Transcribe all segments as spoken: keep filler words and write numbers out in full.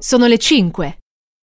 Sono le cinque.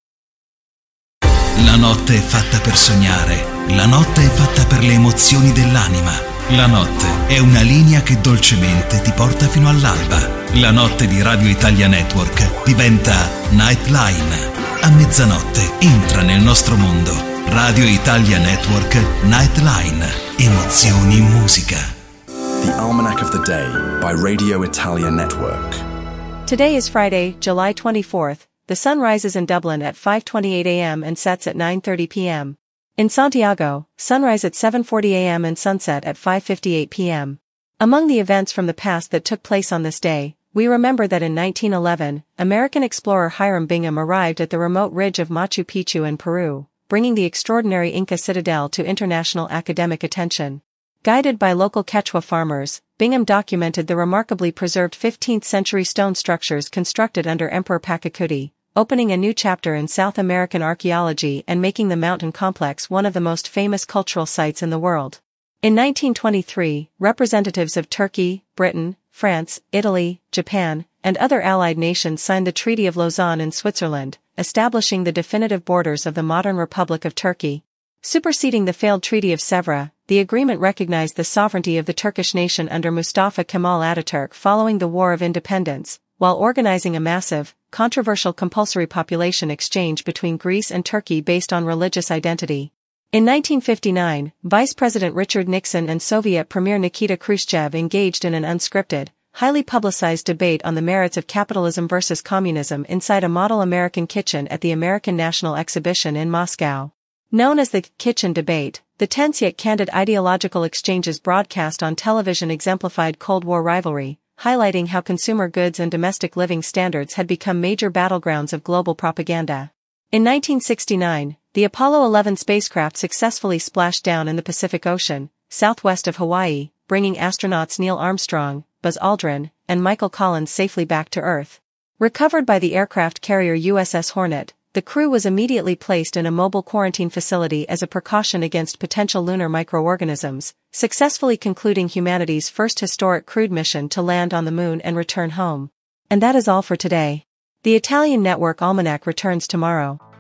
La notte è fatta per sognare, la notte è fatta per le emozioni dell'anima. La notte è una linea che dolcemente ti porta fino all'alba. La notte di Radio Italia Network diventa Nightline. A mezzanotte entra nel nostro mondo. Radio Italia Network Nightline. Emozioni in musica. The Almanac of the Day by Radio Italia Network. Today is Friday, July twenty-fourth. The sun rises in Dublin at five twenty-eight a m and sets at nine thirty p m In Santiago, sunrise at seven forty a m and sunset at five fifty-eight p m Among the events from the past that took place on this day, we remember that in nineteen eleven, American explorer Hiram Bingham arrived at the remote ridge of Machu Picchu in Peru, bringing the extraordinary Inca citadel to international academic attention. Guided by local Quechua farmers, Bingham documented the remarkably preserved fifteenth century stone structures constructed under Emperor Pachacuti, opening a new chapter in South American archaeology and making the mountain complex one of the most famous cultural sites in the world. In nineteen twenty-three, representatives of Turkey, Britain, France, Italy, Japan, and other allied nations signed the Treaty of Lausanne in Switzerland, establishing the definitive borders of the modern Republic of Turkey. Superseding the failed Treaty of Sèvres, the agreement recognized the sovereignty of the Turkish nation under Mustafa Kemal Ataturk following the War of Independence, while organizing a massive, controversial compulsory population exchange between Greece and Turkey based on religious identity. In nineteen fifty-nine, Vice President Richard Nixon and Soviet Premier Nikita Khrushchev engaged in an unscripted, highly publicized debate on the merits of capitalism versus communism inside a model American kitchen at the American National Exhibition in Moscow. Known as the Kitchen Debate, the tense yet candid ideological exchanges broadcast on television exemplified Cold War rivalry, highlighting how consumer goods and domestic living standards had become major battlegrounds of global propaganda. In nineteen sixty-nine, the Apollo eleven spacecraft successfully splashed down in the Pacific Ocean, southwest of Hawaii, bringing astronauts Neil Armstrong, Buzz Aldrin, and Michael Collins safely back to Earth. Recovered by the aircraft carrier U S S Hornet, the crew was immediately placed in a mobile quarantine facility as a precaution against potential lunar microorganisms, successfully concluding humanity's first historic crewed mission to land on the moon and return home. And that is all for today. The Italian Network Almanac returns tomorrow.